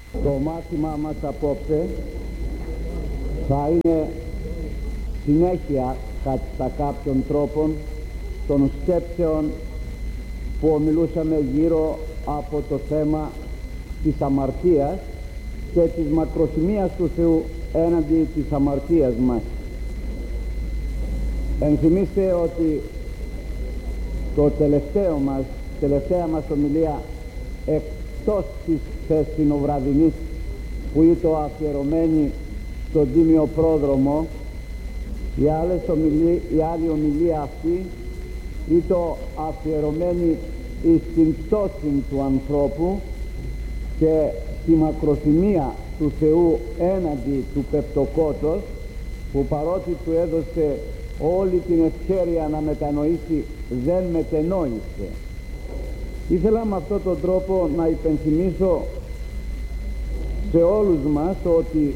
Το μάθημά μας απόψε θα είναι συνέχεια κατά κάποιων τρόπων των σκέψεων που ομιλούσαμε γύρω από το θέμα της αμαρτίας και της μακροθυμίας του Θεού έναντι της αμαρτίας μας. Ενθυμίστε ότι το τελευταία μας ομιλία εκτός της χθεσινοβραδινής που ήταν αφιερωμένη στον Τίμιο Πρόδρομο, η άλλη ομιλία αυτή ήταν αφιερωμένη στην πτώση του ανθρώπου και στη μακροθυμία του Θεού έναντι του πεπτοκότος, που παρότι του έδωσε όλη την ευχέρεια να μετανοήσει, δεν μετενόησε. Ήθελα με αυτόν τον τρόπο να υπενθυμίσω σε όλους μας ότι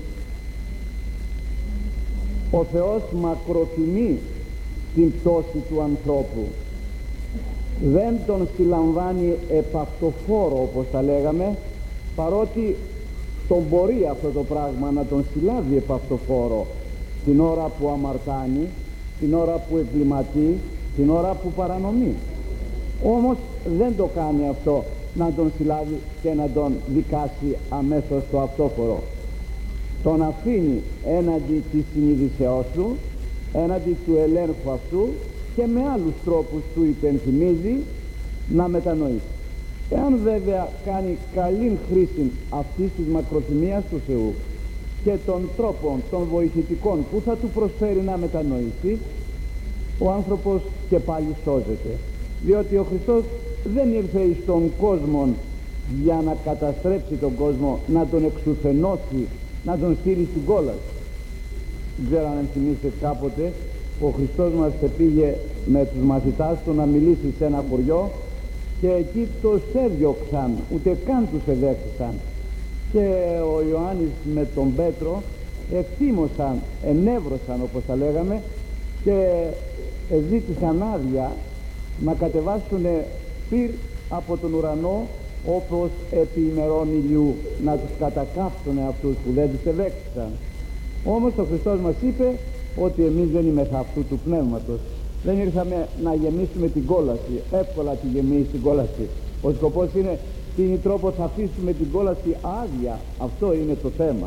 ο Θεός μακροθυμεί την πτώση του ανθρώπου, δεν τον συλλαμβάνει επαυτοφόρο όπως τα λέγαμε, παρότι τον μπορεί αυτό το πράγμα να τον συλλάβει επαυτοφόρο την ώρα που αμαρτάνει, την ώρα που εγκληματεί, την ώρα που παρανομεί. Όμως δεν το κάνει αυτό να τον συλλάβει και να τον δικάσει αμέσως στο αυτόφορο. Τον αφήνει έναντι της συνείδησεώς του, έναντι του ελέγχου αυτού, και με άλλους τρόπους του υπενθυμίζει να μετανοήσει. Εάν βέβαια κάνει καλή χρήση αυτής της μακροθυμίας του Θεού και των τρόπων των βοηθητικών που θα του προσφέρει να μετανοήσει, ο άνθρωπος και πάλι σώζεται, διότι ο Χριστός δεν ήρθε στον κόσμο για να καταστρέψει τον κόσμο, να τον εξουθενώσει, να τον στείλει στην κόλαση. Δεν ξέρω αν θυμίστε κάποτε, ο Χριστός μας πήγε με τους μαθητάς του να μιλήσει σε ένα χωριό και εκεί τους έδιωξαν, ούτε καν τους εδέχθησαν, και ο Ιωάννης με τον Πέτρο ευθύμωσαν, ενέβρωσαν όπως τα λέγαμε, και ζήτησαν άδεια να κατεβάσουν πυρ από τον ουρανό όπως επί ημερών ηλιού, να τους κατακάψουν αυτούς που δεν τους ευέξησαν. Όμως ο Χριστός μας είπε ότι εμείς δεν είμαστε αυτού του πνεύματος, δεν ήρθαμε να γεμίσουμε την κόλαση, εύκολα τη γεμίσει την κόλαση. Ο σκοπός είναι τι τρόπο θα αφήσουμε την κόλαση άδεια, αυτό είναι το θέμα.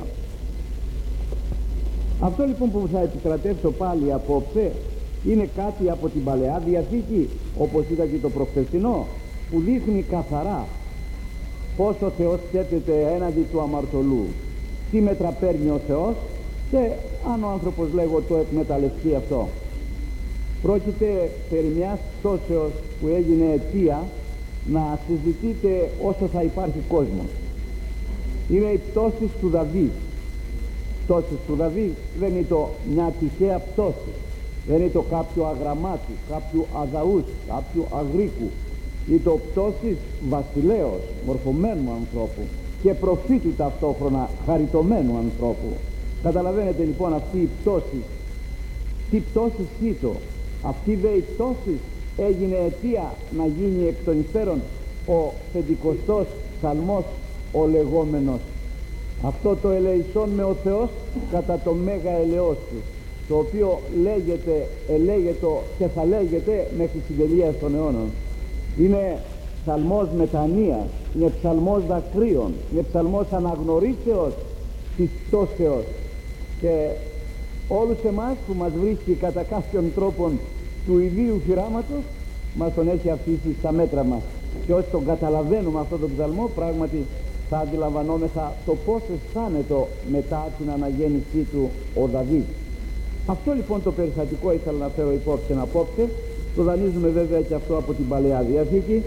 Αυτό λοιπόν που θα επικρατεύσω πάλι απόψε είναι κάτι από την Παλαιά Διαθήκη, όπως ήταν και το προχθεσινό, που δείχνει καθαρά πως ο Θεός σκέφτεται έναντι του αμαρτωλού, τι μέτρα παίρνει ο Θεός, και αν ο άνθρωπος λέγω το εκμεταλλευτεί αυτό. Πρόκειται περί μιας πτώσεως που έγινε αιτία να συζητείτε όσο θα υπάρχει κόσμος. Είναι η πτώση του Δαβίδ. Πτώση του Δαβίδ δεν είναι το μια τυχαία πτώση, δεν είναι το κάποιου αγραμμάτου, κάποιου αδαούς, κάποιου αγρίκου. Είναι το πτώση βασιλέως, μορφωμένου ανθρώπου και προφήτου ταυτόχρονα, χαριτωμένου ανθρώπου. Καταλαβαίνετε λοιπόν αυτή η πτώση, τι πτώση ήτο. Αυτή η πτώση έγινε αιτία να γίνει εκ των υστέρων ο πεντηκοστός ψαλμός ο λεγόμενος. Αυτό το ελεησόν με ο Θεός κατά το μέγα ελεός του, το οποίο λέγεται, ελέγεται και θα λέγεται μέχρι συντελείας των αιώνων. Είναι ψαλμός μετανοίας, είναι ψαλμός δακρύων, είναι ψαλμός αναγνωρίσεως της πτώσεως, και όλους εμάς που μας βρίσκει κατά κάποιον τρόπον του ιδίου φυράματος μας τον έχει αφήσει στα μέτρα μας, και όσοι τον καταλαβαίνουμε αυτόν τον ψαλμό πράγματι θα αντιλαμβανόμεθα το πώς αισθάνεται μετά την αναγέννησή του ο Δαβίδ. Αυτό λοιπόν το περιστατικό ήθελα να φέρω υπόψη απόψε. Το δανείζουμε βέβαια και αυτό από την Παλαιά Διαθήκη,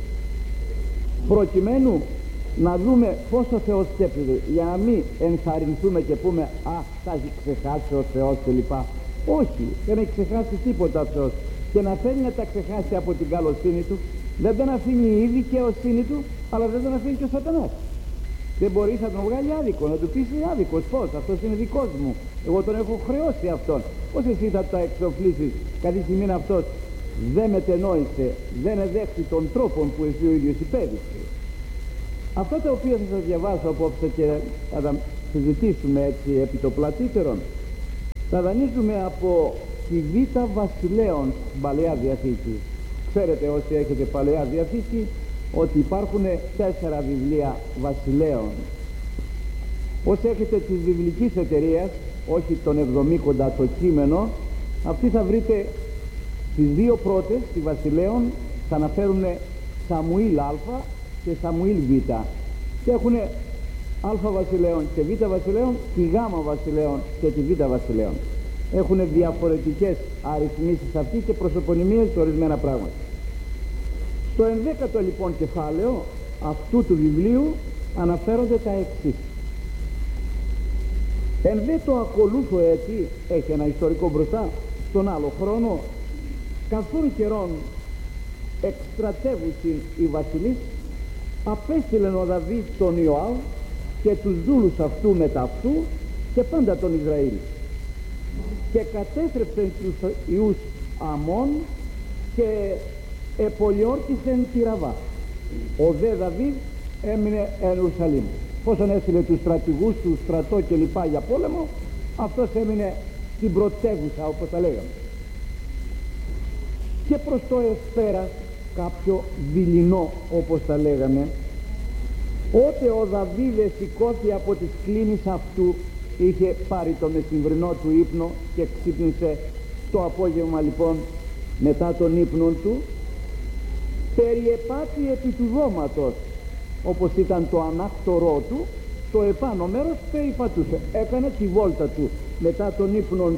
προκειμένου να δούμε πώς ο Θεός σκέφτεται, για να μην ενθαρρυνθούμε και πούμε «Α, θα έχει ξεχάσει ο Θεός» κλπ. Όχι, δεν έχει ξεχάσει τίποτα ο Θεός, και να θέλει να τα ξεχάσει από την καλοσύνη του, δεν τον αφήνει η δικαιοσύνη του, αλλά δεν τον αφήνει και ο Σατανάς. Δεν μπορεί να τον βγάλει άδικο, να του πεις άδικος, πώς, αυτός είναι δικός μου, εγώ τον έχω χρεώσει αυτόν, πώς εσύ θα τα εξοφλήσεις? Κάτι στιγμή αυτός δεν μετενόησε, δεν εδέχθη τον τρόπο που εσύ ο ίδιος υπέδειξε. Αυτά τα οποία θα σας διαβάσω απόψε και θα τα συζητήσουμε έτσι επί το πλατύτερον, θα δανείζουμε από τη Β' Βασιλέων στην Παλαιά Διαθήκη. Ξέρετε όσοι έχετε Παλαιά Διαθήκη ότι υπάρχουν 4 βιβλία Βασιλέων. Όσοι έχετε της βιβλικής εταιρείας, όχι τον 70 το κείμενο, αυτοί θα βρείτε τις 2 πρώτες, τη Βασιλέων, θα αναφέρουν Σαμουήλ Α και Σαμουήλ Β, και έχουν Α Βασιλέων και Β Βασιλέων, τη Γ Βασιλέων και τη Β Βασιλέων. Έχουν διαφορετικές αριθμίσεις αυτοί και προσωπωνυμίες σε ορισμένα πράγματα. Στο 11ο λοιπόν κεφάλαιο αυτού του βιβλίου αναφέρονται τα εξής. Εν δε το ακολούθω έτη, έχει ένα ιστορικό μπροστά, στον άλλο χρόνο, καθόν καιρόν εκστρατεύουσιν οι βασιλείς, απέστειλεν ο Δαβίδ τον Ιωάβ και τους δούλους αυτού μετά αυτού και πάντα τον Ισραήλ, και κατέστρεψεν τους ιούς Αμών και επολιόρκησεν τη Ραβά. Ο δε Δαβίδ έμεινε Ιερουσαλήμ. Πόσον έστειλε τους στρατηγούς του, στρατό και λοιπά για πόλεμο, αυτός έμεινε στην πρωτεύουσα, όπως τα λέγαμε. Και προς το εσπέρας κάποιο δειλινό, όπως τα λέγαμε, ότε ο Δαβίδ σηκώθη από τις κλίνεις αυτού, είχε πάρει το μεσημβρινό του ύπνο και ξύπνησε το απόγευμα λοιπόν μετά τον ύπνο του, περιεπάτη επί του δώματος, όπως ήταν το ανάκτορό του, το επάνω μέρος περιπατούσε, έκανε τη βόλτα του μετά τον ύπνο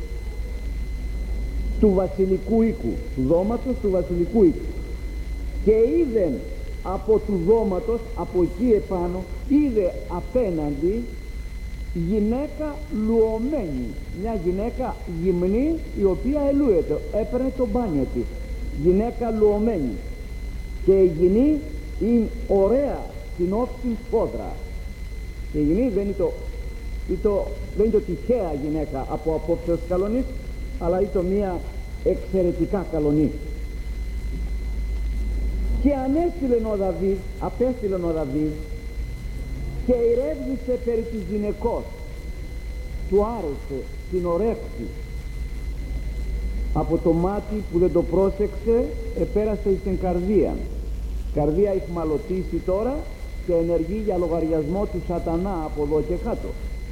του βασιλικού οίκου, του δώματος του βασιλικού οίκου, και είδε από του δώματος, από εκεί επάνω, είδε απέναντι γυναίκα λουωμένη, μια γυναίκα γυμνή η οποία ελούεται, έπαιρνε το μπάνιο της, γυναίκα λουωμένη, και η γυνή είναι ωραία στην όψη φόδρα, και η γυνή δεν είναι το τυχαία γυναίκα από απόψεως καλονής, αλλά είναι το μια εξαιρετικά καλονή. Και απέστειλεν ο Δαβίδ και ηρεύγησε περί της γυναικός, του άρεσε την ορέξη, από το μάτι που δεν το πρόσεξε επέρασε στην καρδία. Καρδία έχει μαλωτήσει τώρα και ενεργεί για λογαριασμό του σατανά από εδώ και κάτω.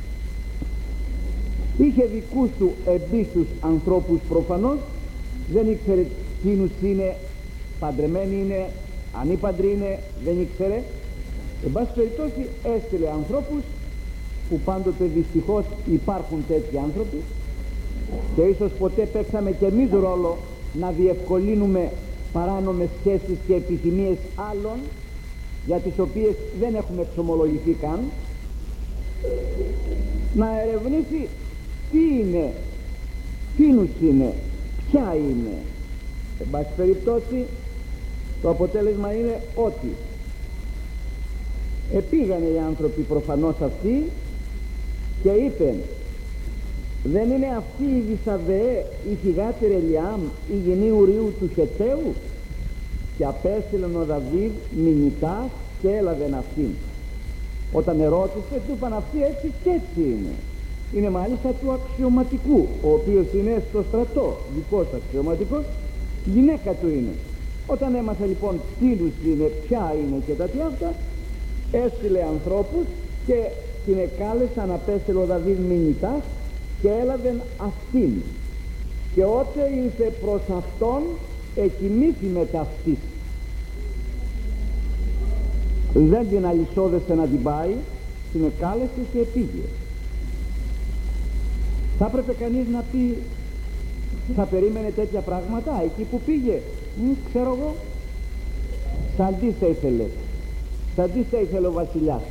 Είχε δικούς του εμπίστους ανθρώπους προφανώς, δεν ήξερε ποιους είναι, παντρεμένοι είναι, ανήπαντροι είναι, δεν ήξερε. Εν πάση περιπτώσει έστειλε ανθρώπους, που πάντοτε δυστυχώς υπάρχουν τέτοιοι άνθρωποι, και ίσως ποτέ παίξαμε και εμείς ρόλο να διευκολύνουμε παράνομες σχέσεις και επιθυμίες άλλων, για τις οποίες δεν έχουμε εξομολογηθεί καν, να ερευνήσει τι είναι, τίνους είναι, ποια είναι. Εν πάση περιπτώσει το αποτέλεσμα είναι ότι επήγανε οι άνθρωποι προφανώς αυτοί και είπεν, δεν είναι αυτή η Δισαβεέ η θυγάτερη Ελιάμ η γενή Ουριού του Χεταίου? Και απέστειλεν ο Δαβίδ μηνυτάς και έλαβεν αυτήν. Όταν ερώτησε, του είπαν αυτοί έτσι και έτσι είναι μάλιστα του αξιωματικού, ο οποίος είναι στο στρατό, δικός αξιωματικός, γυναίκα του είναι. Όταν έμαθε λοιπόν τίνους είναι, ποια είναι και τα τι αυτά, έστειλε ανθρώπους και την εκάλεσαν, απέστειλε ο Δαβίδ μηνυτάς και έλαβεν αυτήν, και ότε ήρθε προς αυτόν εκοιμήθη μετά αυτής. Δεν την αλυσόδεσε να την πάει, την εκάλεσε και πήγε. Θα έπρεπε κανείς να πει, θα περίμενε τέτοια πράγματα εκεί που πήγε? Ξέρω εγώ, σαντίς θα ήθελε, σαντίς θα ήθελε ο βασιλιάς.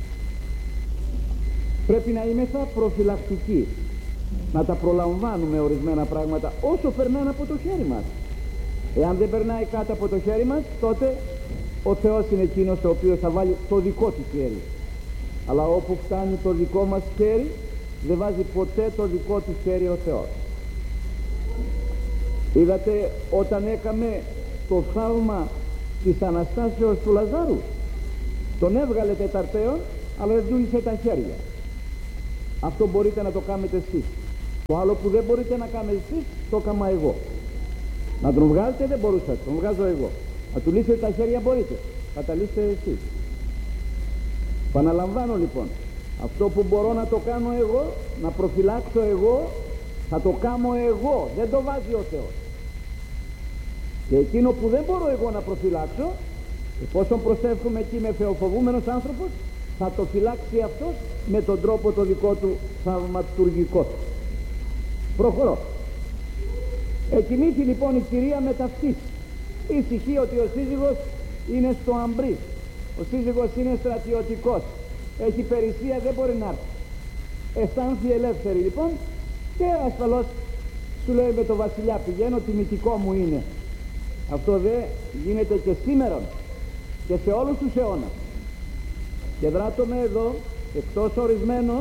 Πρέπει να είμεθα προφυλακτικοί, να τα προλαμβάνουμε ορισμένα πράγματα όσο περνάνε από το χέρι μας. Εάν δεν περνάει κάτι από το χέρι μας, τότε ο Θεός είναι εκείνος ο οποίος θα βάλει το δικό του χέρι. Αλλά όπου φτάνει το δικό μας χέρι, δεν βάζει ποτέ το δικό του χέρι ο Θεός. Είδατε όταν έκαμε το θαύμα της Αναστάσεως του Λαζάρου, Τον έβγαλε τεταρτέον, αλλά δεν δούλησε τα χέρια. Αυτό μπορείτε να το κάνετε εσείς. Το άλλο που δεν μπορείτε να κάνετε εσείς, το έκανα εγώ. Να τον βγάλετε δεν μπορούσατε, τον βγάζω εγώ. Να του λύσετε τα χέρια μπορείτε, θα τα λύσετε εσείς. Παναλαμβάνω λοιπόν, αυτό που μπορώ να το κάνω εγώ, να προφυλάξω εγώ, θα το κάνω εγώ, δεν το βάζει ο Θεός. Και εκείνο που δεν μπορώ εγώ να προφυλάξω, εφόσον προσεύχομαι εκεί με θεοφοβούμενος άνθρωπος, θα το φυλάξει αυτός με τον τρόπο το δικό του θαυματουργικό. Προχωρώ. Εκοιμήθη λοιπόν η κυρία με ταυτής. Ησυχεί ότι ο σύζυγος είναι στο αμπρί. Ο σύζυγος είναι στρατιωτικός. Έχει περισσία, δεν μπορεί να έρθει. Αισθάνθη ελεύθερη λοιπόν και ασφαλώς σου λέει με το βασιλιά πηγαίνω, τιμητικό μου είναι. Αυτό δε γίνεται και σήμερα και σε όλους τους αιώνας. Και δράτομαι εδώ εκτός ορισμένων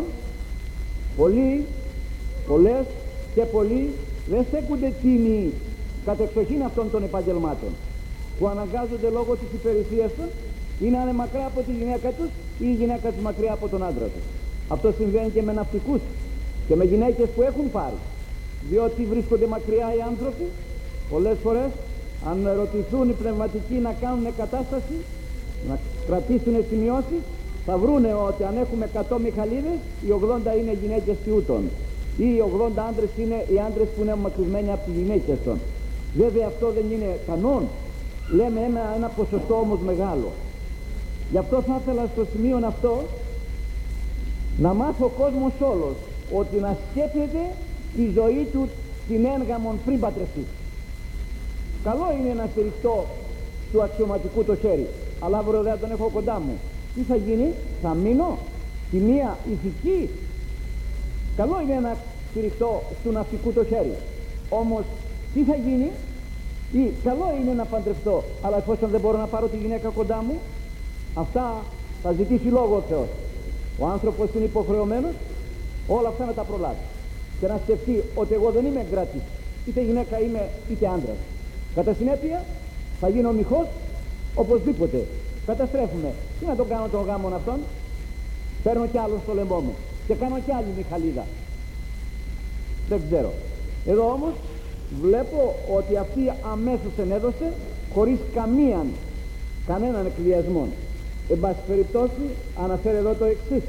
πολλές και πολλοί δεν στέκονται τίμοι κατεξοχήν αυτών των επαγγελμάτων που αναγκάζονται λόγω της υπηρεσίας τους ή να είναι μακριά από τη γυναίκα τους ή η γυναίκα τους μακριά από τον άντρα τους. Αυτό συμβαίνει και με ναυτικούς και με γυναίκες που έχουν πάρει, διότι βρίσκονται μακριά οι άνθρωποι. Πολλές φορές αν ρωτηθούν οι πνευματικοί να κάνουν κατάσταση, να κρατήσουν σημειώσεις, θα βρούνε ότι αν έχουμε 100 Μιχαλίδες, οι 80 είναι γυναίκες τιούτων ή οι 80 άντρες είναι οι άντρες που είναι μακρισμένοι από τις γυναίκες των. Βέβαια αυτό δεν είναι κανόν, λέμε ένα ποσοστό όμως μεγάλο. Γι' αυτό θα ήθελα στο σημείο αυτό να μάθει ο κόσμος όλος ότι να σκέφτεται τη ζωή του την έγγαμον πριν παντρευτεί. Καλό είναι να στηριχτώ του αξιωματικού το χέρι, αλλά αύριο δεν τον έχω κοντά μου. Τι θα γίνει, θα μείνω τη μία ηθική. Καλό είναι να στηριχτώ του ναυτικού το χέρι, όμως τι θα γίνει, ή καλό είναι να παντρευτώ, αλλά εφόσον δεν μπορώ να πάρω τη γυναίκα κοντά μου, αυτά θα ζητήσει λόγο ο Θεός. Ο άνθρωπος είναι υποχρεωμένος όλα αυτά να τα προλάβει και να σκεφτεί ότι εγώ δεν είμαι εγκράτης, είτε γυναίκα είμαι είτε άντρας. Κατά συνέπεια θα γίνω μοιχός οπωσδήποτε. Καταστρέφουμε. Τι να τον κάνω τον γάμον αυτόν, παίρνω κι άλλο στο λαιμό μου και κάνω κι άλλη Μιχαλίδα. Δεν ξέρω. Εδώ όμως βλέπω ότι αυτή αμέσως ενέδωσε χωρίς κανέναν εκβιασμό. Εν πάση περιπτώσει αναφέρει εδώ το εξής.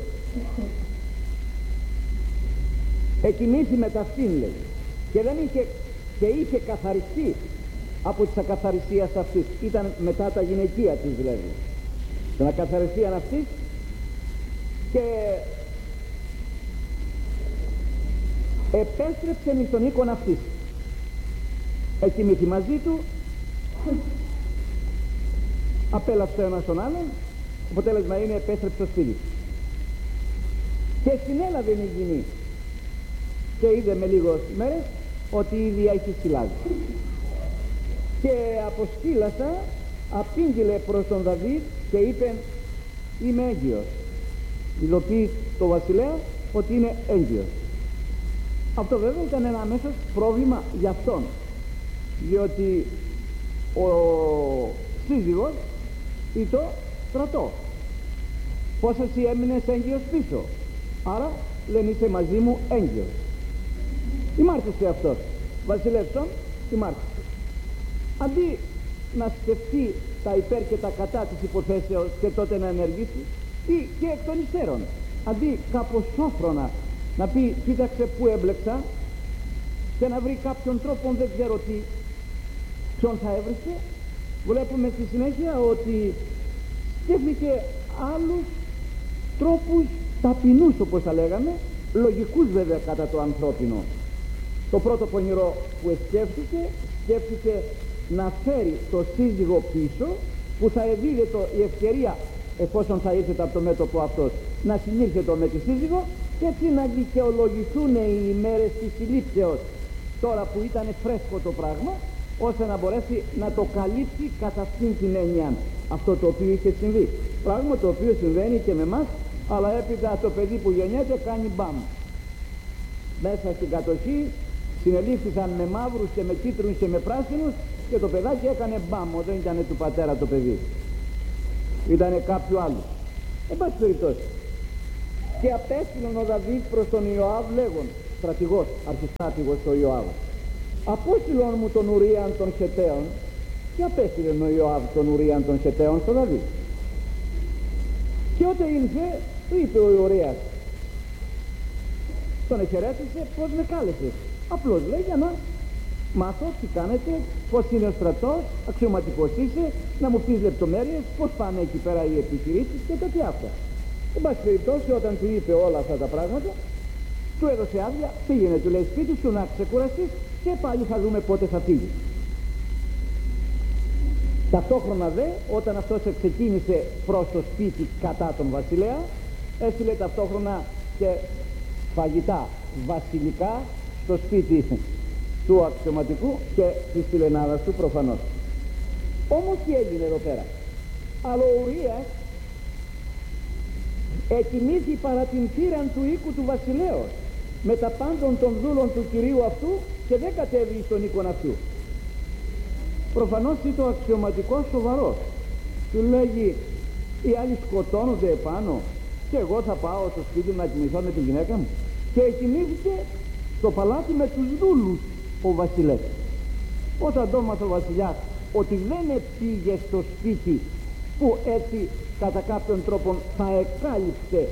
Εκοιμήθη με ταυτήν, λέει, και δεν είχε καθαριστεί από της ακαθαρισίας αυτής. Ήταν μετά τα γυναικεία της δηλαδή. Την ακαθαρισία αυτής και επέστρεψε εις τον οίκον αυτής. Εκοιμήθη μαζί του, απέλαψε ένας τον άλλον, αποτέλεσμα είναι επέστρεψε στο σπίτι. Και συνέλαβε η γυνή και είδε με λίγες μέρες ότι ήδη έχει σκυλάδι. Και αποσκύλασα απήγγειλε προς τον Δαβίδ και είπε είμαι έγκυος. Ειδοποιεί το βασιλέα ότι είναι έγκυος. Αυτό βέβαια ήταν ένα αμέσως πρόβλημα για αυτόν, διότι ο σύζυγος ήταν στρατό. Πώς εσύ έμεινες έγκυος πίσω, άρα λένε είσαι μαζί μου έγκυος. Ημάρτησε αυτός, βασιλεύσον, ημάρτησε. Αντί να σκεφτεί τα υπέρ και τα κατά της υποθέσεως και τότε να ενεργήσει, ή και εκ των υστέρων, αντί κάπως σόφρονα να πει κοίταξε που έμπλεξα και να βρει κάποιον τρόπο, δεν ξέρω τι, ποιον θα έβρισκε, βλέπουμε στη συνέχεια ότι σκέφτηκε άλλους τρόπους ταπεινούς, όπως θα λέγαμε, λογικούς βέβαια κατά το ανθρώπινο. Το πρώτο πονηρό που σκέφτηκε να φέρει το σύζυγο πίσω, που θα εδίδεται η ευκαιρία, εφόσον θα ήρθε από το μέτωπο αυτός, να συνήλθετο με τη σύζυγο και έτσι να δικαιολογηθούν οι ημέρες της συλλήψεως, τώρα που ήταν φρέσκο το πράγμα, ώστε να μπορέσει να το καλύψει κατά αυτήν την έννοια αυτό το οποίο είχε συμβεί. Πράγμα το οποίο συμβαίνει και με εμάς, αλλά έπειτα το παιδί που γεννιέται κάνει μπαμ. Μέσα στην κατοχή συνελήφθησαν με μαύρους και με κίτρινους και με πράσινους και το παιδάκι έκανε μπαμ. Δεν ήταν του πατέρα το παιδί, ήταν κάποιου άλλου. εν πάση περιπτώσει. Και απέστειλαν ο Δαβίδ προς τον Ιωάβ λέγον, στρατηγός, αρχιστράτηγος ο Ιωάβ, απόστειλον μου τον Ουρίαν των Χεταίων. Και απέστειλαν ο Ιωάβ τον Ουρίαν των Χεταίων στον Δαβίδ. Και όταν ήλθε, του είπε ο Ουρίας, τον εχαιρέτησε, πως με κάλεσες? Απλώς λέει για να μάθω τι κάνετε, πως είναι ο στρατός, αξιωματικός είσαι, να μου πεις λεπτομέρειες, πως πάνε εκεί πέρα οι επιχειρήσεις και τέτοια αυτά. Εν πάση περιπτώσει, όταν του είπε όλα αυτά τα πράγματα, του έδωσε άδεια, πήγαινε, του λέει, σπίτι σου να ξεκουραστείς και πάλι θα δούμε πότε θα φύγει. Ταυτόχρονα δε, όταν αυτός ξεκίνησε προς το σπίτι κατά τον βασιλέα, έστειλε ταυτόχρονα και φαγητά βασιλικά στο σπίτι του αξιωματικού και της φιλενάδας του προφανώς. Όμως τι έγινε εδώ πέρα? Αλλά ο Ουρίας ετιμήθη παρά την θύραν του οίκου του βασιλέως με τα πάντων των δούλων του κυρίου αυτού και δεν κατέβη στον οίκον αυτού. Προφανώς ήταν ο αξιωματικός σοβαρός. Του λέγει, οι άλλοι σκοτώνονται επάνω και εγώ θα πάω στο σπίτι να κοιμηθώ με τη γυναίκα μου? Και κοιμήθηκε στο παλάτι με τους δούλους ο βασιλεύς. Όταν το έμαθε ο βασιλιάς ότι δεν πήγε στο σπίτι που έτσι κατά κάποιον τρόπο θα εκάλυψε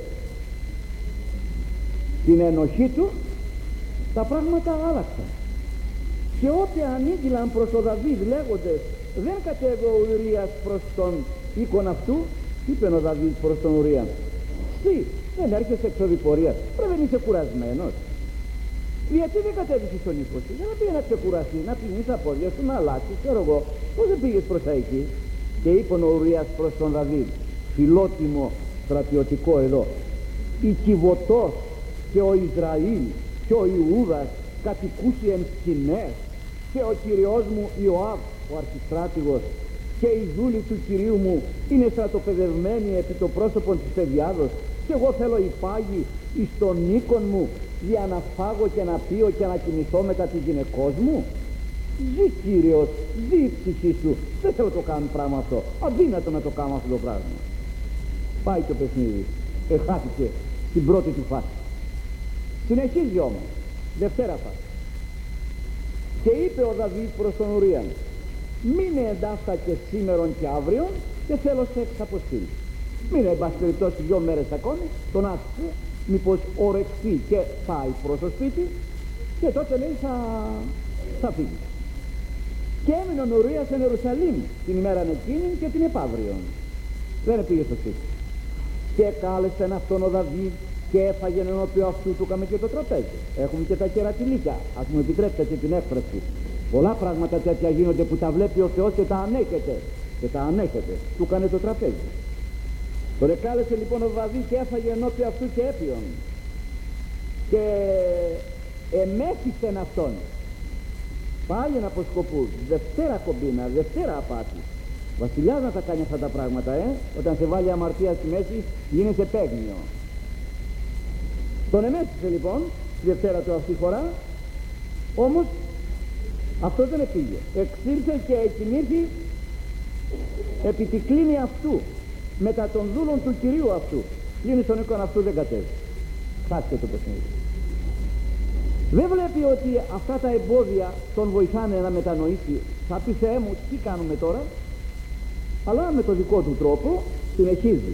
την ενοχή του, τα πράγματα άλλαξαν. Και ό,τι ανήγγυλαν προς τον Δαβίδ λέγοντες, δεν κατέβει ο Ουρίας προς τον οίκον αυτού, είπε ο Δαβίδ προς τον Ουρία, «Συ, δεν έρχεσαι εξωδιπορίας, πρέπει να είσαι κουρασμένος. Γιατί δεν κατέβησες στον οίκο σου? Για να πήγε να ξεκουραστεί, να πλυνείς τα πόδια σου, να αλλάξεις, ξέρω εγώ, πώς δεν πήγες προς τα εκεί?» Και είπε ο Ουρίας προς τον Δαβίδ, φιλότιμο στρατιωτικό εδώ, «Η Κιβωτός και ο Ισραήλ και ο Ιούδας κατοικούσι εν σκηνές και ο κυριός μου Ιωάβ ο αρχιστράτηγος και οι δούλοι του κυρίου μου είναι στρατοπεδευμένοι επί το πρόσωπο της παιδιάδος και εγώ θέλω οι πάγοι εις τον οίκον μου για να φάγω και να πιω και να κοιμηθώ μετά τη γυναικός μου? Ζη Κύριος, ζη η ψυχή σου, δεν θέλω το κάνω πράγμα αυτό, αδύνατο να το κάνω αυτό το πράγμα». Πάει το παιχνίδι, εχάθηκε στην πρώτη του φάση. Συνεχίζει όμως, δευτέρα φάση. Και είπε ο Δαβίδ προς τον Ουρίαν, «Μείνε εντάφτα και σήμερον και αύριον και θέλω σε εξαποστήλει. Μείνε εν πάση περιπτώσει 2 μέρες ακόμη, τον άφησε, μήπως ορεξεί και πάει προς το σπίτι και τότε λέει θα φύγει». Και έμεινε ο Ουρίας εν Ιερουσαλήμ την ημέρα εκείνη και την επαύριον. Δεν πήγε στο σπίτι. Και κάλεσεν αυτόν ο Δαβίδ και έφαγε ενώπιον αυτού του κάμε και το τραπέζι. Έχουμε και τα κερατιλίκια, ας μου επιτρέπετε την έκφραση. Πολλά πράγματα τέτοια γίνονται που τα βλέπει ο Θεός και τα ανέχεται. Και τα ανέχεται. Του έκανε το τραπέζι. Τον εκάλεσε λοιπόν ο Δαβίδ και έφαγε ενώπιον αυτού και έπιον. Και εμέθησεν αυτόν. Πάλι ένα αποσκοπού. Δευτέρα κομπίνα, δευτέρα απάτη. Βασιλιάς να τα κάνει αυτά τα πράγματα, Όταν σε βάλει αμαρτία στη μέση γίνεσαι παίγνιο. Τον εμέστησε λοιπόν τη δευτέρα του αυτή φορά, όμως αυτό δεν επήγε. Εξήλθε και εκοιμήθη επί τη κλίνη αυτού μετά των δούλων του κυρίου αυτού. Κλίνη στον οίκον αυτού δεν κατέβει. Χάθηκε το παιχνίδι. Δεν βλέπει ότι αυτά τα εμπόδια τον βοηθάνε να μετανοήσει. Θα πει, Θεέ μου, τι κάνουμε τώρα? Αλλά με το δικό του τρόπο συνεχίζει.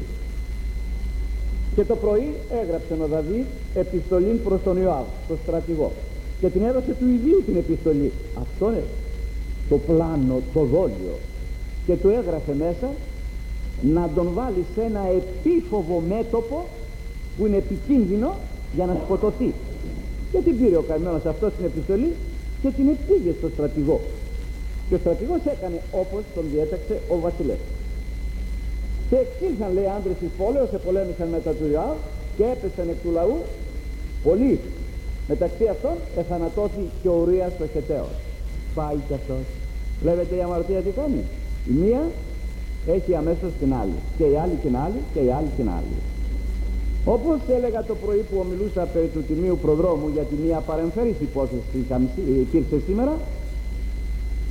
Και το πρωί έγραψε ο Δαβίδ επιστολή προς τον Ιωάβ, τον στρατηγό, και την έδωσε του ιδίου την επιστολή. Αυτό είναι το πλάνο, το δόλιο, και του έγραφε μέσα να τον βάλει σε ένα επίφοβο μέτωπο που είναι επικίνδυνο για να σκοτωθεί. Και την πήρε ο καημένος αυτός την επιστολή και την πήγε στο στρατηγό. Και ο στρατηγός έκανε όπως τον διέταξε ο βασιλεύς. Και εξήλθαν, λέει, άντρες της πόλεως, επολέμησαν μετά του Ιωάβ και έπεσαν εκ του λαού πολλοί. Μεταξύ αυτών εθανατώθη και ο Ουρίας ο Χεταίος. Πάει κι αυτός. Βλέπετε η αμαρτία τι κάνει? Η μία έχει αμέσως την άλλη, και η άλλη την άλλη, και η άλλη την άλλη. Όπως έλεγα το πρωί που ομιλούσα περί του Τιμίου Προδρόμου για τη μία παρεμφερής υπόθεση υπήρξε σήμερα,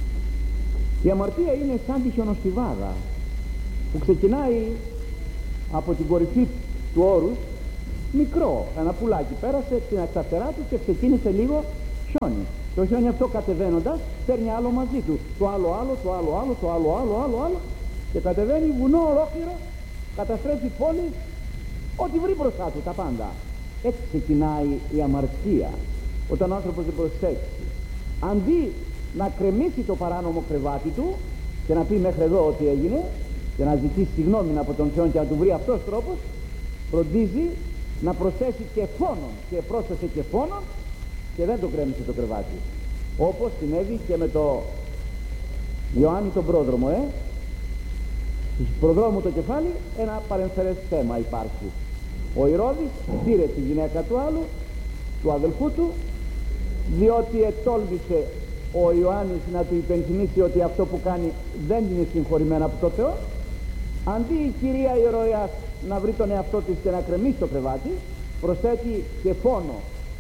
η αμαρτία είναι σαν τη χιονοστιβάδα που ξεκινάει από την κορυφή του όρους, μικρό, ένα πουλάκι πέρασε την εξαφτερά του και ξεκίνησε λίγο χιόνι. Το χιόνι αυτό κατεβαίνοντας παίρνει άλλο μαζί του, το άλλο, το άλλο, το άλλο και κατεβαίνει βουνό ολόκληρο, καταστρέφει πόλη, ό,τι βρει μπροστά του, τα πάντα. Έτσι ξεκινάει η αμαρτία, όταν ο άνθρωπος δεν προσέξει. Αντί να κρεμίσει το παράνομο κρεβάτι του και να πει μέχρι εδώ ό,τι έγινε και να ζητήσει συγγνώμη από τον Θεό και να του βρει αυτός τρόπος, φροντίζει να προσθέσει και φόνον, και πρόσθεσε και φόνον και δεν το κρέμισε το κρεβάτι, όπως συνέβη και με το Ιωάννη τον πρόδρομο. Του προδρόμου το κεφάλι ένα παρεμφερές θέμα υπάρχει. Ο Ηρώδης πήρε τη γυναίκα του άλλου, του αδελφού του, διότι ετόλμησε ο Ιωάννης να του υπενθυμίσει ότι αυτό που κάνει δεν είναι συγχωρημένο από το Θεό. Αντί η κυρία Ηρωιάς να βρει τον εαυτό της και να κρεμίσει το κρεβάτι, προσθέτει και φόνο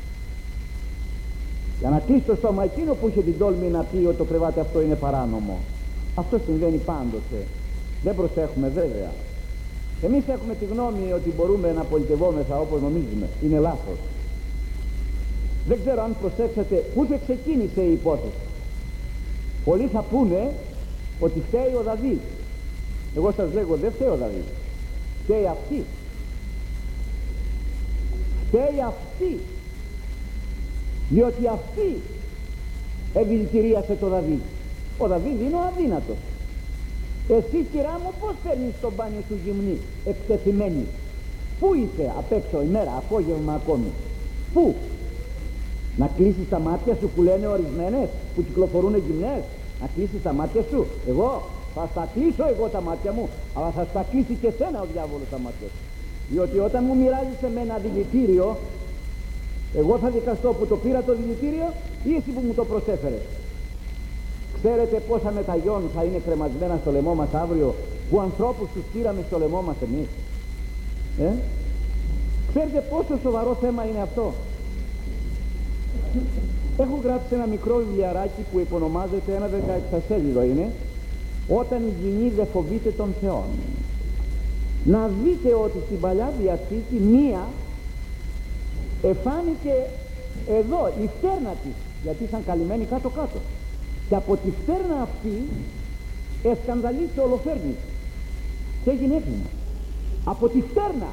για να κλείσει το στόμα εκείνο που είχε την τόλμη να πει ότι το κρεβάτι αυτό είναι παράνομο. Αυτό συμβαίνει πάντοτε. Δεν προσέχουμε βέβαια. Εμείς έχουμε τη γνώμη ότι μπορούμε να πολιτευόμεθα όπως νομίζουμε. Είναι λάθος. Δεν ξέρω αν προσέξατε πού και ξεκίνησε η υπόθεση. Πολλοί θα πούνε ότι φταίει ο Δαβίδ. Εγώ σας λέγω δεν φταίει ο Δαβίδ. Φταίει αυτή. Φταίει αυτή. Διότι αυτή ευηλητηρίασε το Δαβίδ. Ο Δαβίδ είναι ο αδύνατος. Εσύ κυρά μου πως παίρνεις το μπάνιο σου γυμνή, εκτεθειμένη? Πού είσαι απ' έξω ημέρα, απόγευμα ακόμη? Πού? Να κλείσεις τα μάτια σου που λένε ορισμένες που κυκλοφορούν γυμνές? Να κλείσεις τα μάτια σου? Εγώ θα στα κλείσω εγώ τα μάτια μου, αλλά θα στα κλείσει και σένα ο διάβολος τα μάτια σου. Διότι όταν μου μοιράζεις με ένα δηλητήριο, εγώ θα δικαστώ που το πήρα το δηλητήριο ή εσύ που μου το προσέφερες. Ξέρετε πόσα μεταγιών θα είναι κρεμασμένα στο λαιμό μας αύριο, που ανθρώπους τους πήραμε στο λαιμό μας εμείς? Ξέρετε πόσο σοβαρό θέμα είναι αυτό? Έχω γράψει ένα μικρό βιβλιαράκι που υπονομάζεται, ένα 16σέλιδο είναι, «Όταν η γυνή δε φοβείται τον Θεόν». Να δείτε ότι στην Παλιά Διαθήκη μία εφάνηκε εδώ η φτέρνα της, γιατί ήταν καλυμμένη κάτω κάτω, και από τη φτέρνα αυτή εσκανδαλίστηκε ο Ολοφέρνης και έγινε έτοιμο από τη φτέρνα.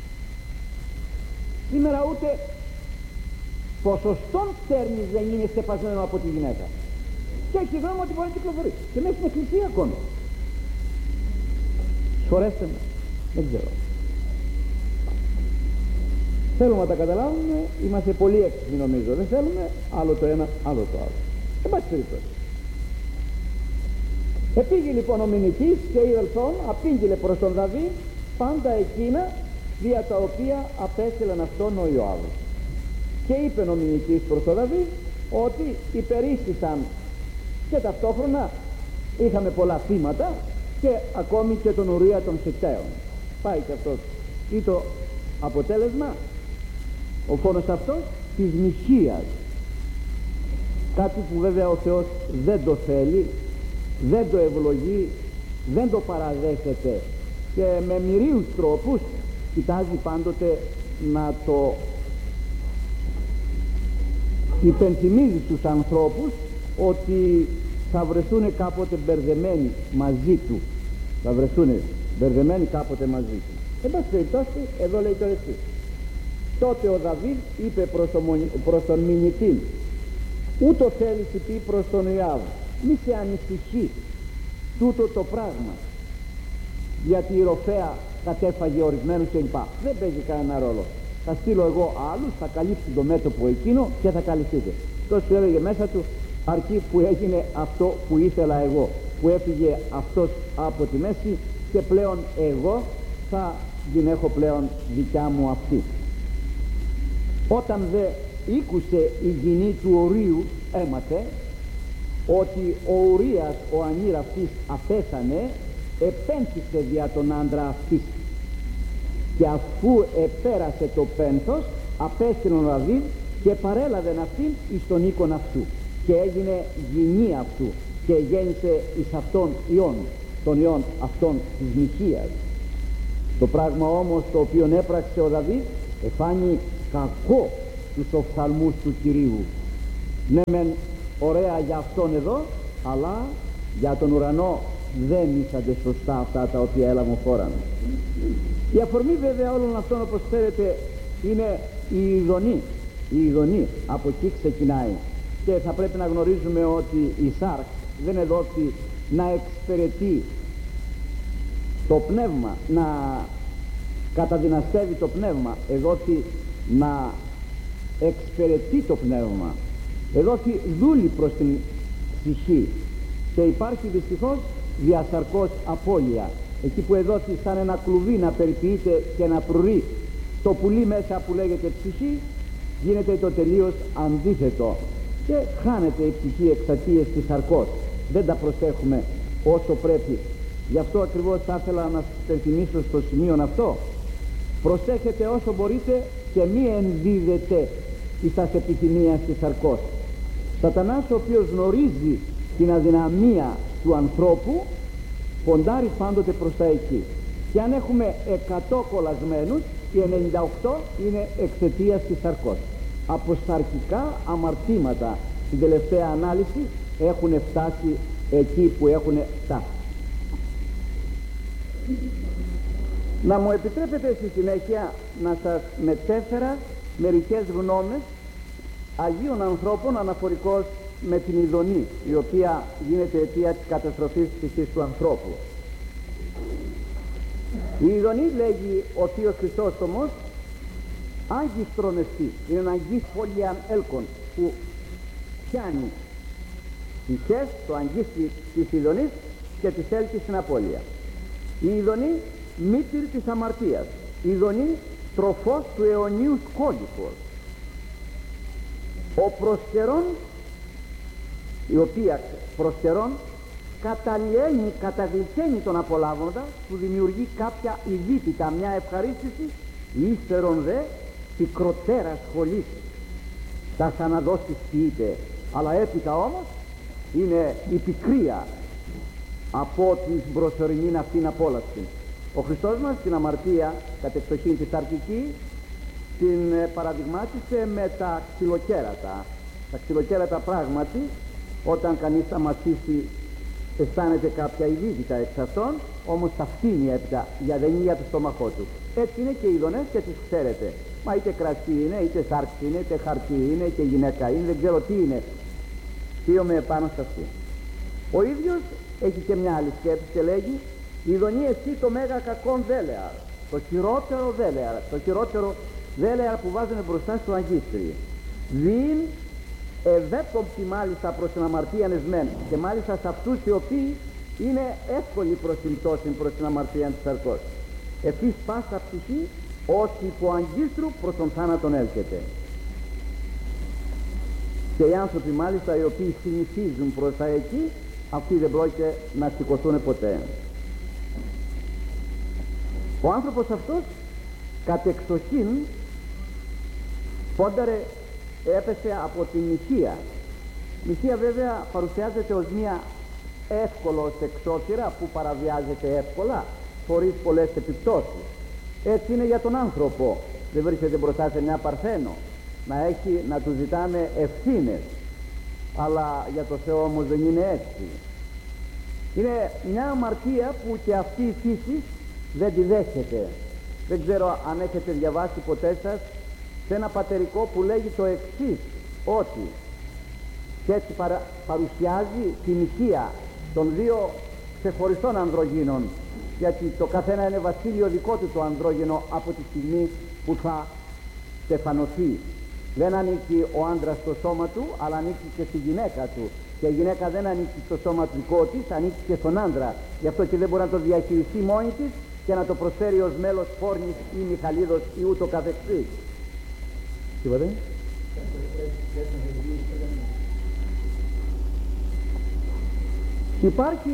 Σήμερα ούτε ποσοστόν φτέρνης δεν είναι στεπασμένο από τη γυναίκα και έχει δρόμο ότι μπορεί να κυκλοφορεί και μέσα στην εκκλησία ακόμη. Σωρέστε με, δεν ξέρω. Θέλουμε να τα καταλάβουμε, είμαστε πολύ έξυπνοι νομίζω, δεν θέλουμε άλλο το ένα άλλο το άλλο. Εν πάση περιπτώσει. Επήγε λοιπόν ο μηνυτής και είδελθον απήγγειλε προς τον Δαβίδ πάντα εκείνα δια τα οποία απέστειλαν αυτόν ο Ιωάβ. Και είπε ο μηνυτής προς τον Δαβίδ ότι υπερίστησαν και ταυτόχρονα είχαμε πολλά θύματα και ακόμη και τον Ουρία των Χιттαίων. Πάει και αυτό. Ή το αποτέλεσμα, ο φόνος αυτός της μοιχείας, κάτι που βέβαια ο Θεός δεν το θέλει, δεν το ευλογεί, δεν το παραδέχεται και με μυρίους τρόπους κοιτάζει πάντοτε να το υπενθυμίζει στους ανθρώπους ότι θα βρεθούν κάποτε μπερδεμένοι μαζί του, θα βρεθούν μπερδεμένοι κάποτε μαζί του. Εν πάση περιπτώσει, εδώ λέει το εξής. Τότε ο Δαβίδ είπε προς τον μηνυτή, ούτω θέλεις πει προς τον Ιωάβ, μη σε ανησυχεί τούτο το πράγμα, γιατί η ροφέα κατέφαγε ορισμένους κλπ. Δεν παίζει κανένα ρόλο. Θα στείλω εγώ άλλους, θα καλύψει το μέτωπο εκείνο και θα καλυφθείτε. Τόσο έλεγε μέσα του, αρκεί που έγινε αυτό που ήθελα εγώ, που έφυγε αυτός από τη μέση και πλέον εγώ θα την έχω πλέον δικιά μου αυτή. Όταν δε ήκουσε η γυνή του Ουρίου, έμαθε ότι ο Ουρίας ο ανήραφτης απέθανε, επένθησε δια τον άντρα αυτής και αφού επέρασε το πένθος απέστειλε ο Δαβίδ και παρέλαβεν αυτήν εις τον οίκον αυτού και έγινε γυνή αυτού και γέννησε εις αυτόν ιών, τον ιών αυτών της μοιχείας. Το πράγμα όμως το οποίο έπραξε ο Δαβίδ εφάνει κακό τους οφθαλμούς του Κυρίου. Ναι μεν ωραία για αυτόν εδώ, αλλά για τον ουρανό δεν ήσανται σωστά αυτά τα οποία έλαβαν χώρα. Η αφορμή βέβαια όλων αυτών, όπως ξέρετε, είναι η ειδονή. Η ειδονή από εκεί ξεκινάει, και θα πρέπει να γνωρίζουμε ότι η σάρξ δεν εδόθη να εξυπηρετεί το πνεύμα, να καταδυναστεύει το πνεύμα, εδόθη να εξυπηρετεί το πνεύμα, εδόθη δούλη προς την ψυχή, και υπάρχει δυστυχώς διασαρκώς απώλεια. Εκεί που εδόθη σαν ένα κλουβί να περιποιείται και να προυρεί το πουλί μέσα που λέγεται ψυχή, γίνεται το τελείως αντίθετο και χάνεται η ψυχή εξαιτίας της σαρκός. Δεν τα προσέχουμε όσο πρέπει. Γι' αυτό ακριβώς θα ήθελα να σας υπενθυμίσω στο σημείο αυτό: προσέχετε όσο μπορείτε και μη ενδίδετε εις τας επιθυμίας της σαρκός. Σατανάς, ο οποίος γνωρίζει την αδυναμία του ανθρώπου, ποντάρει πάντοτε προς τα εκεί, και αν έχουμε 100 κολλασμένους, οι 98 είναι εξαιτίας της σαρκός. Από σαρκικά αμαρτήματα στην τελευταία ανάλυση έχουν φτάσει εκεί που έχουν φτάσει. Να μου επιτρέπετε στη συνέχεια να σας μετέφερα μερικές γνώμες Αγίων ανθρώπων αναφορικώς με την ειδονή, η οποία γίνεται αιτία της καταστροφής της ψυχής του ανθρώπου. Η ειδονή, λέγει ο Θείος Χρυσόστομος, άγιστρον εστί, είναι ένα αγγίς φόλιαν έλκον που πιάνει ψυχές, το αγγίστη της ειδονής, και της έλκει στην απώλεια. Η ειδονή μήτηρ της αμαρτίας, η ειδονή τροφός του αιωνίου κόλυκος. Ο προσκαιρών, η οποία προσκαιρών καταλιένει, καταγλυκαίνει τον απολάβοντα, του δημιουργεί κάποια ειδίτητα, μια ευχαρίστηση, ύστερον δε πικροτέρα σχολής τα αναδόσεις ποιείται, αλλά έπειτα όμως είναι η πικρία από την προσωρινή αυτήν απόλαυση. Ο Χριστός μας την αμαρτία κατ' εξοχήν της σαρκική την παραδειγμάτισε με τα ξυλοκέρατα. Τα ξυλοκέρατα πράγματι, όταν κανείς θα μασίσει, αισθάνεται κάποια ειδίτητα εξ αυτών, όμως τα φτύνει έπειτα, για δεν είναι για το στόμαχό του. Έτσι είναι και οι ειδονές, και τις ξέρετε. Μα είτε κρασί είναι, είτε σάρξη είναι, είτε χαρτί είναι, είτε γυναίκα είναι, δεν ξέρω τι είναι. Θείομαι επάνω σε αυτή. Ο ίδιος έχει και μια άλλη σκέψη και λέγει: η ειδονή εσύ το μέγα κακόν δέλεαρ, το χειρότερο δέλεαρ, το χειρότερο δέλεαρ που βάζουν μπροστά στο αγγίστρι. Δίν ευέποπτη μάλιστα προς την αμαρτία εσμέν, και μάλιστα σε αυτούς οι οποίοι είναι εύκολοι προς την πτώση, προς την αμαρτία της σαρκός. Εφής πάσα ψυχή ότι υπό αγγίστρου προς τον θάνατον έλκεται. Και οι άνθρωποι μάλιστα οι οποίοι συνηθίζουν προς τα εκεί, αυτοί δεν πρόκειται να σηκωθούν ποτέ. Ο άνθρωπος αυτός κατ' εξοχήν πόνταρε, έπεσε από τη μοιχεία. Μοιχεία βέβαια παρουσιάζεται ως μια εύκολος εξώθυρα που παραβιάζεται εύκολα, χωρίς πολλές επιπτώσεις. Έτσι είναι για τον άνθρωπο. Δεν βρίσκεται μπροστά σε μια παρθένο να του ζητάνε ευθύνες, αλλά για το Θεό όμως δεν είναι έτσι. Είναι μια αμαρτία που και αυτή η φύση δεν τη δέχεται. Δεν ξέρω αν έχετε διαβάσει ποτέ σας σε ένα πατερικό που λέγει το εξής, ότι, και έτσι παρουσιάζει τη μοιχεία των δύο ξεχωριστών ανδρογύνων, γιατί το καθένα είναι βασίλειο δικό του το ανδρόγυνο από τη στιγμή που θα στεφανωθεί. Δεν ανήκει ο άντρας στο σώμα του, αλλά ανήκει και στη γυναίκα του, και η γυναίκα δεν ανήκει στο σώμα του δικό της, ανήκει και στον άντρα. Γι' αυτό και δεν μπορεί να το διαχειριστεί μόνη της και να το προσφέρει ως μέλος Φόρνης ή Μιχαλίδος ή ούτω καθεξής. Τι είπατε? Υπάρχει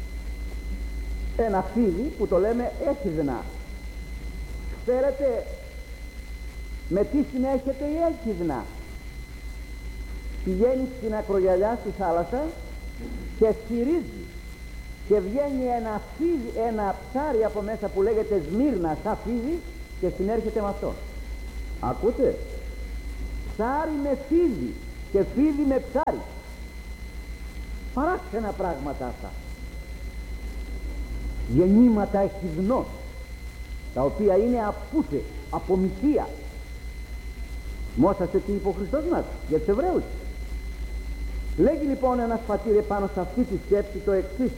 ένα φίδι που το λέμε έκιδνα. Ξέρετε με τι συνέχεται η έκιδνα? Πηγαίνει στην ακρογιαλιά στη θάλασσα και σφυρίζει και βγαίνει ένα ψάρι από μέσα που λέγεται Σμύρνα σαν φίδι και συνέρχεται με αυτό. Ακούτε? Ψάρι με φίδι και φίδι με ψάρι. Παράξενα πράγματα αυτά. Γεννήματα εχιδνών, τα οποία είναι απούτε, απομυθία. Μόσασε τι είπε ο Χριστός μας για τους Εβραίους. Λέγει λοιπόν ένας πατήρ πάνω σε αυτή τη σκέψη το εξής: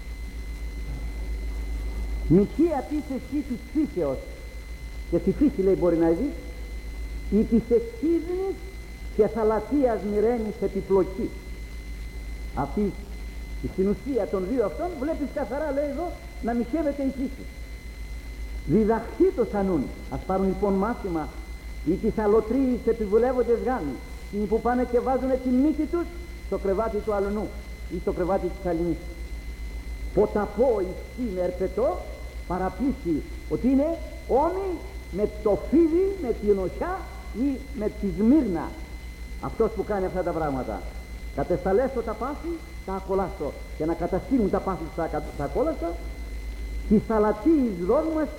μοιχεία της εσύ της φύσεως, και στη φύση λέει μπορεί να δει, ή της εξίδνης και θαλατίας μοιραίνης επιπλοκή. Αυτή στην ουσία των δύο αυτών βλέπεις καθαρά, λέει εδώ, να μοιχεύεται η φύση. Διδαχθεί το σανούν. Ας πάρουν λοιπόν μάθημα ή τις αλωτρίες επιβουλεύοντες γάμοι, που πάνε και βάζουν τη μύτη τους στο κρεβάτι του αλουνού ή στο κρεβάτι της αλληνής. Ποταπό εις ερπετό παραπλήσει ότι είναι όμοι με το φίδι, με την οχιά ή με τη Σμύρνα. Αυτός που κάνει αυτά τα πράγματα. Κατεσταλέσω τα πάθη, τα ακολάσω, και να καταστήλουν τα πάθη τα ακόλασα, τη θαλατή εις δόγμαση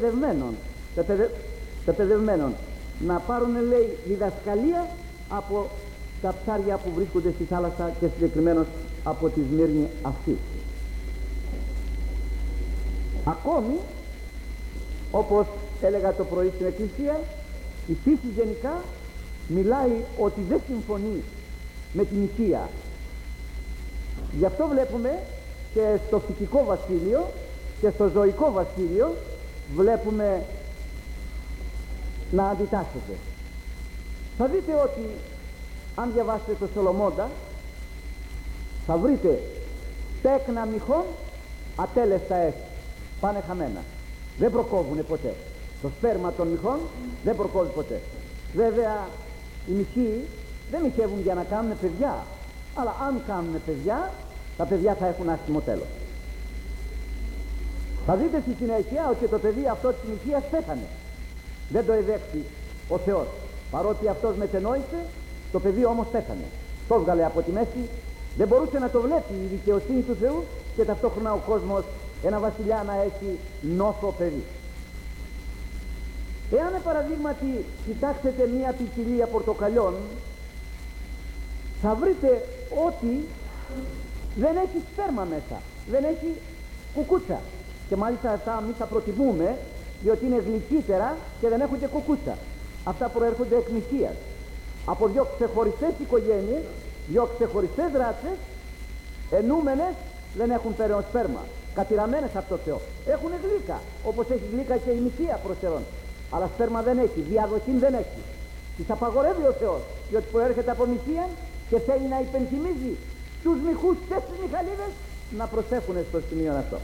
πεπαιδευμένων. Να πάρουν, λέει, διδασκαλία από τα ψάρια που βρίσκονται στη θάλασσα και συγκεκριμένως από τη Σμύρνη αυτή. Ακόμη, όπως έλεγα το πρωί στην Εκκλησία, η φύση γενικά μιλάει ότι δεν συμφωνεί με την οικία. Γι' αυτό βλέπουμε και στο φυτικό βασίλειο και στο ζωικό βασίλειο βλέπουμε να αντιτάσσεται. Θα δείτε ότι αν διαβάσετε το Σολομώντα θα βρείτε τέκνα μυχών ατέλεστα έχει, πάνε χαμένα, δεν προκόβουνε ποτέ. Το σπέρμα των μυχών δεν προκόβει ποτέ. Βέβαια οι μυχοί δεν μυχεύουν για να κάνουν παιδιά, αλλά αν κάνουν παιδιά, τα παιδιά θα έχουν άσχημο τέλος. Θα δείτε στη συνέχεια ότι το παιδί αυτό της μυχείας πέθανε, δεν το εδέχθη ο Θεός, παρότι αυτός μετενόησε, το παιδί όμως πέθανε, το έβγαλε από τη μέση, δεν μπορούσε να το βλέπει η δικαιοσύνη του Θεού και ταυτόχρονα ο κόσμος ένα βασιλιά να έχει νόθο παιδί. Εάν παραδείγματι κοιτάξετε μία ποικιλία πορτοκαλιών, θα βρείτε ότι δεν έχει σπέρμα μέσα, δεν έχει κουκούτσα, και μάλιστα αυτά εμείς θα προτιμούμε διότι είναι γλυκύτερα και δεν έχουν και κουκούτσα. Αυτά προέρχονται εκ μοιχείας από δύο ξεχωριστές οικογένειες, δύο ξεχωριστές ράτσες, ενούμενες, δεν έχουν περαιόν σπέρμα, κατηραμένες από το Θεό. Έχουν γλύκα, όπως έχει γλύκα και η μοιχεία προς Θεόν, αλλά σπέρμα δεν έχει, διαδοχή δεν έχει. Τις απαγορεύει ο Θεός, διότι προέρχεται από μοιχεία και θέλει να υπενθυμίζει τους μοιχούς και στις μιχαλίδες να προσέχουν στο σημείο αυτό.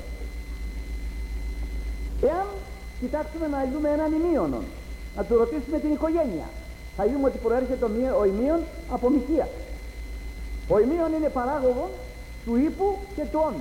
Εάν κοιτάξουμε να δούμε έναν ημίωνον, να του ρωτήσουμε την οικογένεια, θα δούμε ότι προέρχεται ο ημίον από μοιχεία. Ο ημίον είναι παράγωγο του ύπου και του όνου.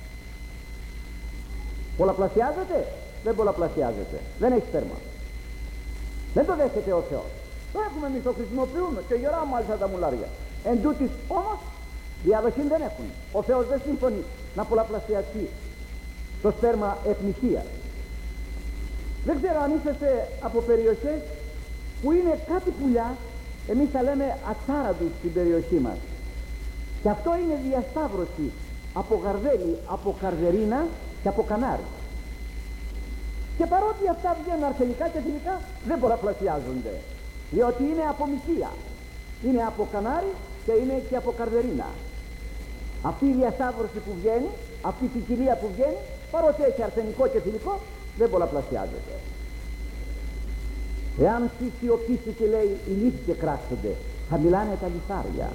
Πολλαπλασιάζεται? Δεν πολλαπλασιάζεται, δεν έχει σπέρμα, δεν το δέχεται ο Θεός. Το έχουμε εμείς, το χρησιμοποιούμε και γερά μάλιστα τα μουλάρια. Εν τούτης όμως διαδοχή δεν έχουν. Ο Θεός δεν συμφωνεί να πολλαπλασιαστεί το σπέρμα εκμοιχεία. Δεν ξέρω αν είσαστε από περιοχές που είναι κάτι πουλιά, εμείς θα λέμε ατσάραντους στην περιοχή μας, και αυτό είναι διασταύρωση από γαρδέλι, από καρδερίνα και από κανάρι, και παρότι αυτά βγαίνουν αρσενικά και θηλυκά δεν πολλαπλασιάζονται, διότι είναι από μοιχεία, είναι από κανάρι και είναι και από καρδερίνα. Αυτή η διασταύρωση που βγαίνει, αυτή η ποικιλία που βγαίνει, παρότι έχει αρσενικό και θηλυκό, δεν πολλαπλασιάζεται. Εάν σιωπήσει και λέει οι λύθοι και κράξονται, θα μιλάνε τα λιθάρια.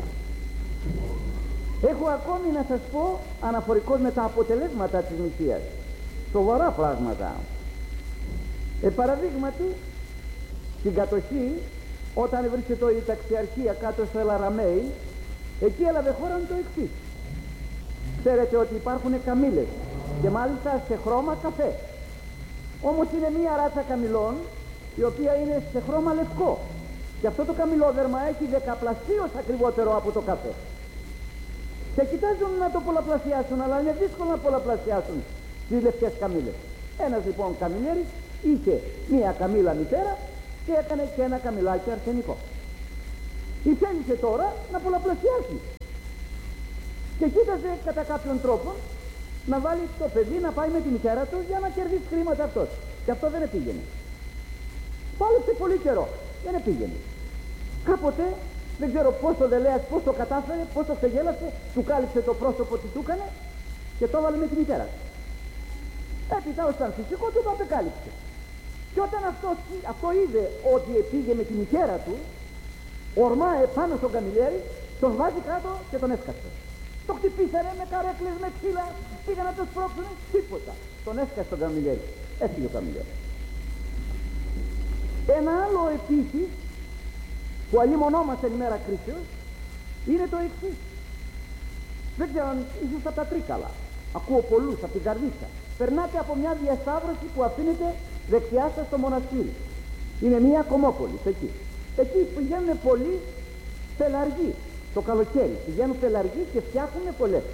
Έχω ακόμη να σας πω αναφορικώς με τα αποτελέσματα της μοιχείας, σοβαρά πράγματα. Παραδείγματι, στην κατοχή, όταν βρίσκεται η ταξιαρχία κάτω στο Ελαραμέι, εκεί έλαβε χώρα το εξής. Ξέρετε ότι υπάρχουν καμήλες, και μάλιστα σε χρώμα καφέ. Όμως είναι μία ράτσα καμηλών η οποία είναι σε χρώμα λευκό, και αυτό το καμηλόδερμα έχει 10 πλασίως ακριβότερο από το καφέ. και κοιτάζουν να το πολλαπλασιάσουν, αλλά είναι δύσκολο να πολλαπλασιάσουν τις λευκές καμήλες. Ένας λοιπόν καμιλιέρης είχε μία καμήλα μητέρα και έκανε και ένα καμιλάκι αρσενικό. Θέλησε τώρα να πολλαπλασιάσει και κοίταζε κατά κάποιον τρόπο να βάλει το παιδί να πάει με τη μητέρα του για να κερδίσει χρήματα αυτός. Και αυτό δεν πήγαινε. Πάλεψε πολύ καιρό, δεν πήγαινε. Κάποτε, δεν ξέρω πώς το δελέας, πώς το κατάφερε, πώς το ξεγέλασε, του κάλυψε το πρόσωπο τι του έκανε και το έβαλε με τη μητέρα του. Έπειτα ως ήταν φυσικό του το απεκάλυψε. Και όταν αυτό είδε ότι πήγε με τη μητέρα του, ορμάει πάνω στον καμιλιέρη, τον βάζει κάτω και τον έσκασε. Το χτυπήσανε με καρέκλες, με ξύλα, πήγαν να το σπρώξουν, τίποτα. Τον έσκασε τον καμιλιέρη. Έφυγε ο καμιλιέρης. Ένα άλλο επίσης που αλλήμωνόμαστε η μέρα κρίσεως είναι το εξής. Δεν ξέρω αν ίσως από τα Τρίκαλα, ακούω πολλούς από την Καρδίτσα. Περνάτε από μια διασταύρωση που αφήνεται δεξιά σας στο μοναστήρι. Είναι μια κομμόπολη εκεί. Εκεί πηγαίνουν πολλοί πελαργοί το καλοκαίρι. Πηγαίνουν πελαργοί και φτιάχνουν πολλές.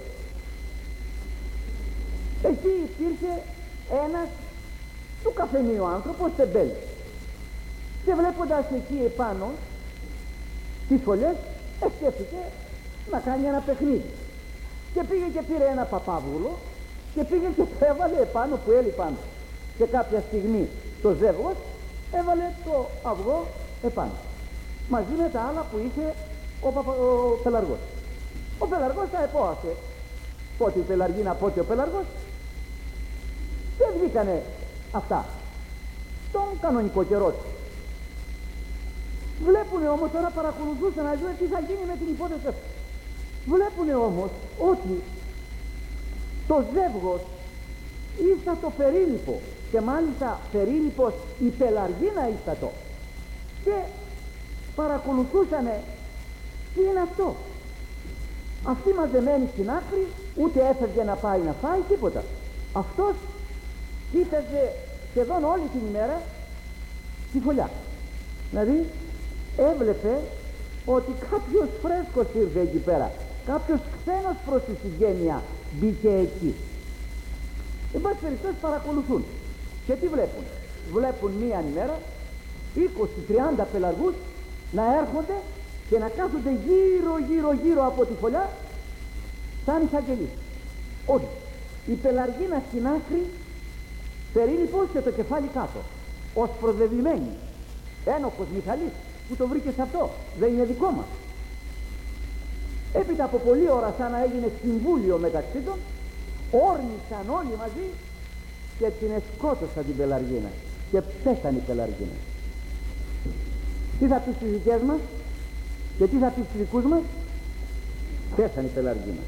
Εκεί υπήρχε ένας του καφενείου άνθρωπος τεμπέλης. Και βλέποντας εκεί επάνω τις φωλιές, σκέφτηκε να κάνει ένα παιχνίδι. Και πήγε και πήρε ένα παπάβουλο και πήγε και το έβαλε επάνω που έλειπαν και κάποια στιγμή το ζεύγος, έβαλε το αυγό επάνω μαζί με τα άλλα που είχε ο πελαργός. Ο πελαργός τα επόασε, πότε η πελαργίνα πότε ο πελαργός, και βγήκανε αυτά τον κανονικό καιρό του. Βλέπουνε όμως, τώρα παρακολουθούσαν να δουν τι θα γίνει με την υπόθεση αυτή. Βλέπουνε όμως ότι το ζεύγος ήρθα το περίλυπο, και μάλιστα περίλυπος η πελαργίνα ήρθα το, και παρακολουθούσανε τι είναι αυτό. Αυτή μαζεμένη στην άκρη, ούτε έφευγε να πάει να φάει τίποτα. Αυτός κοίταζε σχεδόν όλη την ημέρα τη φωλιά. Δηλαδή έβλεπε ότι κάποιος φρέσκος ήρθε εκεί πέρα, κάποιος ξένος προς τη συγγένεια μπήκε εκεί. Εν πάση περιπτώσει παρακολουθούν και τι βλέπουν? Βλέπουν μία ημέρα 20-30 πελαργούς να έρχονται και να κάθονται γύρω από τη φωλιά σαν εισαγγελείς. Όχι, η πελαργίνα στην άκρη, περίλυπος και το κεφάλι κάτω, ως προδεδειμένη, ένοχος Μιχαλής που το βρήκε σε αυτό, δεν είναι δικό μας. Έπειτα από πολλή ώρα, σαν να έγινε συμβούλιο μεταξύ των, όρμησαν όλοι μαζί και την σκότωσαν την πελαργίνα και πέθανε η πελαργίνα. Τι θα πει στις δικές μας και τι θα πει στους δικούς μας? Πέθανε η πελαργίνα.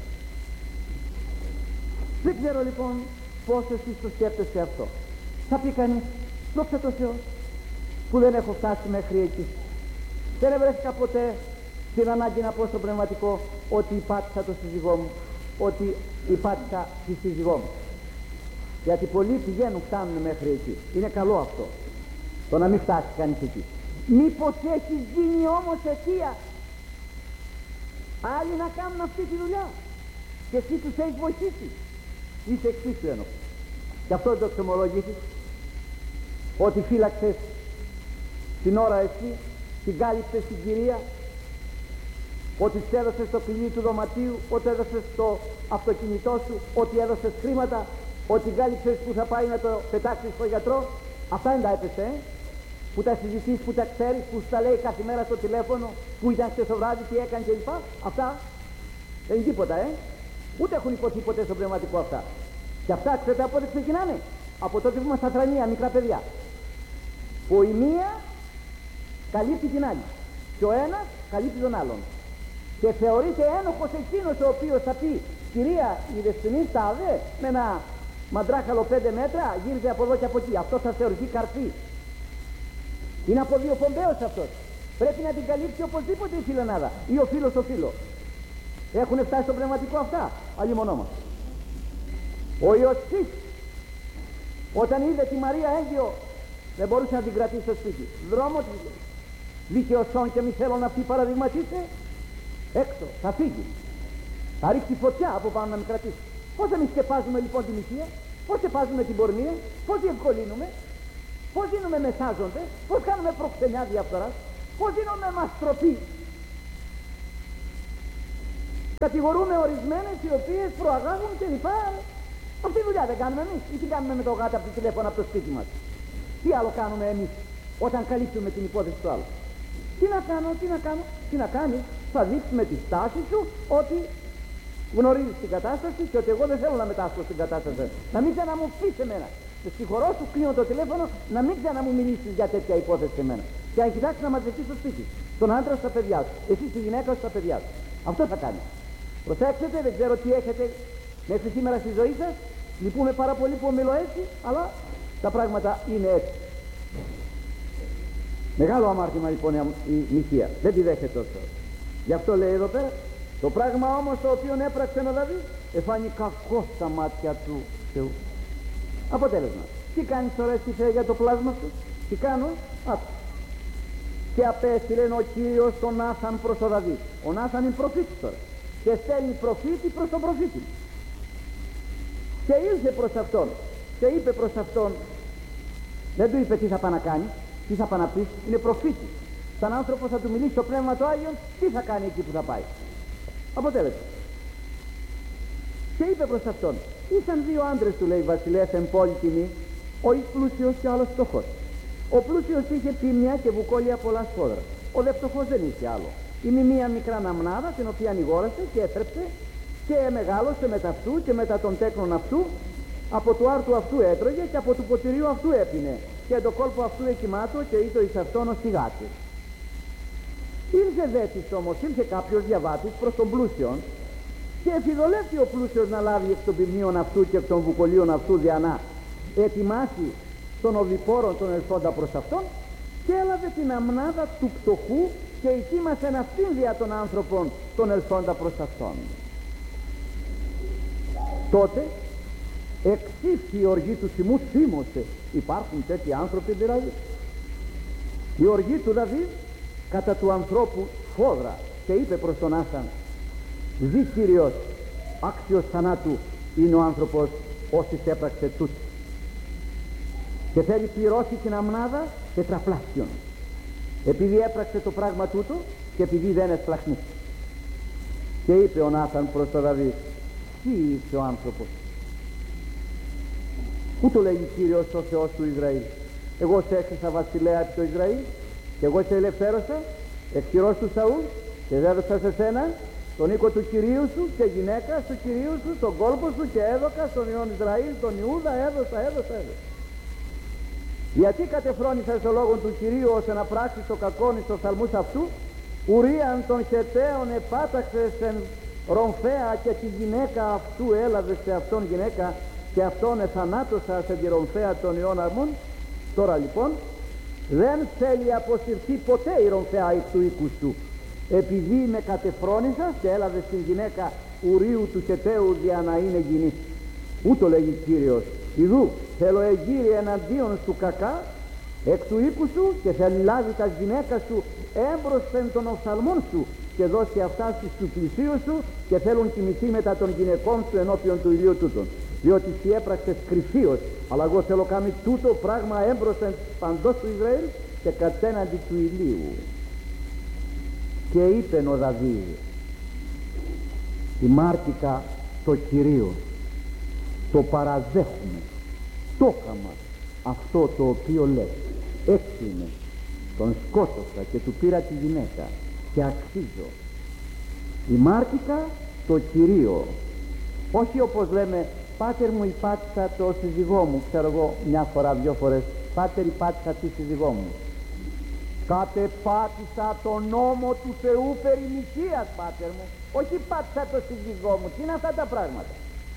Δεν ξέρω λοιπόν πόσο εσείς το σκέφτεστε αυτό. Θα πει κανείς, δόξα τω Θεώ που δεν έχω φτάσει μέχρι εκεί. Δεν έβρεσκα ποτέ την ανάγκη να πω στο πνευματικό ότι υπάτησα το σύζυγό μου, ότι υπάτησα τη σύζυγό μου. Γιατί πολλοί πηγαίνουν, φτάνουν μέχρι εκεί. Είναι καλό αυτό, το να μην φτάσει κανείς εκεί. Μήπως έχεις γίνει όμως αιτία άλλοι να κάνουν αυτή τη δουλειά και εσύ τους έχεις βοηθήσει? Είσαι εξίσου ένοχος. Γι' αυτό δεν το εξομολογήσεις, ότι φύλαξες την ώρα εσύ, την κάλυψες την κυρία, ότι της έδωσες το κλειδί του δωματίου, ότι έδωσες το αυτοκίνητό σου, ότι έδωσες χρήματα, ότι κάλυψες που θα πάει να το πετάξεις στον γιατρό? Αυτά δεν τα έπεσε, που τα συζητήσεις, που τα ξέρεις, που σου τα λέει κάθε μέρα στο τηλέφωνο, που ήταν και στο βράδυ, τι έκανε κλπ. Αυτά δεν είναι τίποτα, ούτε έχουν υποθεί ποτέ στο πνευματικό αυτά. Και αυτά ξέρετε από πότε ξεκινάνε? Από τότε που είμαστε αθρανία, μικρά παιδιά. Που η μία καλύπτει την άλλη και ο ένας καλύπτει τον άλλον. Και θεωρείται ένοχος εκείνος ο οποίος θα πει, κυρία, η δεσποινή στάδε με ένα μαντράχαλο 5 μέτρα, γύριζε από εδώ και από εκεί. Αυτό θα θεωρηθεί καρφί. Είναι αποδιοπομπαίος αυτός. Πρέπει να την καλύψει οπωσδήποτε η φιλενάδα ή ο φίλος ο φίλο. Έχουν φτάσει στο πνευματικό αυτά, αλλήμονόμα. Ο Ιωσήφ, όταν είδε τη Μαρία έγκυο, δεν μπορούσε να την κρατήσει στο σπίτι. Δρόμο της δικαιοσόν και μη θέλω να αυτή παραδειγματίσε, έξω, θα φύγει. Θα ρίξει φωτιά από πάνω να με κρατήσει. Πώς εμείς σκεπάζουμε λοιπόν τη μοιχεία, πώς σκεπάζουμε την πορνεία, πώς διευκολύνουμε, πώς δίνουμε μεσάζοντες, πώς κάνουμε προξενιά διαφθοράς, πώς δίνουμε μαστροπή. Κατηγορούμε ορισμένες οι οποίες προαγάγουν κλπ. Αυτή τη δουλειά δεν κάνουμε εμείς, ή τι κάνουμε με το γάτα από το τηλέφωνο από το σπίτι μας? Τι άλλο κάνουμε εμείς όταν καλύπτουμε την υπόθεση του άλλου? Τι να κάνω, θα δείξει με τη στάση σου ότι γνωρίζεις την κατάσταση και ότι εγώ δεν θέλω να μετάσχω στην κατάσταση. Να μην ξαναμού πεις εμένα. Με συγχωρώ, σου κλείνω το τηλέφωνο, να μην ξαναμού μιλήσεις για τέτοια υπόθεση σε μένα. Και αν κοιτάξεις να μαζευτείς στο σπίτι, τον άντρα στα παιδιά σου, εσύ τη γυναίκα σου στα παιδιά σου. Αυτό θα κάνει. Προσέξτε, δεν ξέρω τι έχετε μέχρι σήμερα στη ζωή σας. Λυπούμε πάρα πολύ που ομιλώ έτσι, αλλά τα πράγματα είναι έτσι. Μεγάλο αμάρτημα λοιπόν η μοιχεία. Δεν τη δέχεται τόσο. Γι' αυτό λέει εδώ πέρα, το πράγμα όμως το οποίο έπραξε ο Δαβίδ εφάνει κακό στα μάτια του Θεού. Αποτέλεσμα. Τι κάνεις τώρα εσύ για το πλάσμα σου? Τι κάνω? Και απέστειλε ο Κύριος τον Νάθαν προς τον Δαβίδ. Ο Νάθαν είναι προφήτης τώρα. Και στέλνει προφήτη προς τον προφήτη. Και ήρθε προς αυτόν και είπε προς αυτόν, δεν του είπε τι θα πάει να κάνει, τι θα πάει να πει, είναι προφήτης. Σαν άνθρωπο θα του μιλήσει το Πνεύμα του Άγιον, τι θα κάνει εκεί που θα πάει. Αποτέλεσμα. Και είπε προς αυτόν, ήσαν δύο άντρες, του λέει, βασιλέας εν πολύτιμοι, ο εις πλούσιος και ο άλλος φτωχός. Ο πλούσιος είχε πίμνια και βουκόλια πολλά σφόδρα. Ο δε φτωχός δεν είχε άλλο. Είναι μία μικρά ναμνάδα την οποία αγόρασε και έθρεψε και μεγάλωσε μετά αυτού και μετά των τέκνων αυτού. Από του άρτου αυτού έτρωγε και από του ποτηρίου αυτού έπινε και το κόλπο αυτού εκοιμάτω και ήτο εις αυτόν ως τηγάτης. Ήρθε δέτης όμως, ήρθε κάποιος διαβάτης προς τον πλούσιον και εφιδολεύει ο πλούσιος να λάβει εκ των ποιμνίων αυτού και εκ των βουκολίων αυτού για να ετοιμάσει των οδηπόρων των ελθόντα προς αυτόν, και έλαβε την αμνάδα του πτωχού και ετοίμασε αυτήν δια των άνθρωπων των ελθόντα προς αυτόν. Τότε εξήφθη η οργή του θυμού, θύμωσε. Υπάρχουν τέτοιοι άνθρωποι δηλαδή. Η οργή του Δαβίδ κατά του ανθρώπου φόδρα και είπε προς τον Άσαν, δι Κύριος, άξιος θανάτου είναι ο άνθρωπος όσοι έπραξε τούτο, και θέλει πληρώσει την αμνάδα τετραπλάσιον επειδή έπραξε το πράγμα τούτο και επειδή δεν εσπλαχνεί. Και είπε ο Νάθαν προς τον Δαβίδ, τι είσαι ο άνθρωπος? Πού το λέγει Κύριος ο Θεός του Ισραήλ? Εγώ σε έχρισα βασιλέα επί το Ισραήλ και εγώ σε ελευθέρωσα εκ χειρός του Σαούλ και έδωσα σε σένα τον οίκο του Κυρίου σου και γυναίκα του Κυρίου σου, τον κόλπο σου, και έδωκα στον ιόν Ισραήλ, τον Ιούδα, έδωσα. Γιατί κατεφρόνησας το λόγο του Κυρίου ώστε να πράξεις το κακόν εις τους οφθαλμούς αυτού? Ουρίαν των Χεταίων επάταξες εν Ρομφαία και τη γυναίκα αυτού έλαβες σε αυτόν γυναίκα και αυτόν εθανάτωσα σε τη Ρομφαία των ιών Αρμών. Τώρα λοιπόν δεν θέλει αποσυρθεί ποτέ η Ρομφαία εκ του οίκου σου, επειδή με κατεφρόνησας και έλαβες την γυναίκα Ουρίου του Χεταίου για να είναι γυνή. Ούτω λέγει Κύριος, ιδού θέλω εγείρει εναντίον σου κακά εκ του οίκου σου και θέλει λάβει τα γυναίκα σου έμπροσθεν των οφθαλμών σου και δώσει αυτά στους πλησίους σου και θέλουν κοιμηθεί μετά των γυναικών σου ενώπιον του ηλίου τούτον, διότι εσύ έπραξες κρυφίως, αλλά εγώ θέλω κάνει τούτο πράγμα έμπροσθεν παντός του Ισραήλ και κατέναντι του ηλίου. Και είπεν ο Δαβίδ, η μάρτικα το Κυρίο, το παραδέχουμε, το έκαμα αυτό το οποίο λέει, έτσι είναι, τον σκότωσα και του πήρα τη γυναίκα και αξίζω. Η μάρτικα το Κυρίο, όχι όπως λέμε, πάτερ μου υπάτησα το σύζυγό μου, ξέρω εγώ μια φορά, δυο φορές, πάτερ υπάτησα τη σύζυγό μου. Κατεπάτησα τον νόμο του Θεού περί μοιχείας, πάτερ μου, όχι πάτησα το σύζυγό μου. Τι είναι αυτά τα πράγματα?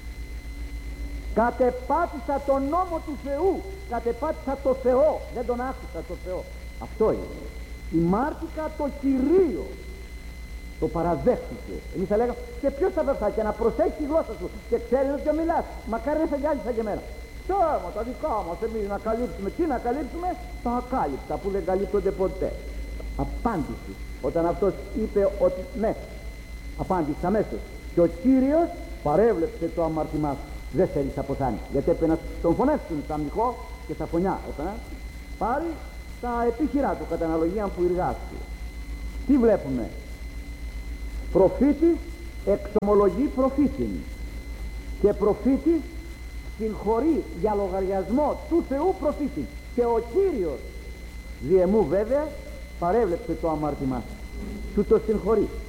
Κατεπάτησα τον νόμο του Θεού, κατεπάτησα το Θεό, δεν τον άκουσα το Θεό. Αυτό είναι η μάρτικα το Κυρίο, το παραδέχτηκε. Εμείς θα λέγαμε, και ποιος θα βρεθεί και να προσέχει τη γλώσσα σου και ξέρει να ποιο μιλάς, μακάρι να σε γυάλει σαν και εμένα. Τώρα τα δικά μας εμείς να καλύψουμε, τι να καλύψουμε? Τα ακάλυπτα που δεν καλύπτονται ποτέ. Απάντηση. Όταν αυτός είπε ότι ναι, απάντησε αμέσως, και ο Κύριος παρέβλεψε το αμάρτημά σου. Δεν θέλει να αποθάνει, γιατί έπρεπε να τον φωνεύσουν στα μυχώ και στα φωνιά, έπρεπε να πάρει τα επίχειρά του κατά αναλογία που εργάστηκε. Τι βλέπουμε? Προφήτης εξομολογεί προφήτην, και προφήτης συγχωρεί για λογαριασμό του Θεού προφήτη, και ο Κύριος διεμού βέβαια παρέβλεψε το αμάρτημά σου το συγχωρεί.